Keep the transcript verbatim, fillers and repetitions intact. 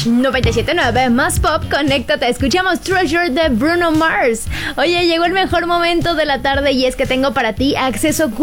noventa y siete punto nueve más pop, conéctate, escuchamos Treasure de Bruno Mars. Oye, llegó el mejor momento de la tarde y es que tengo para ti acceso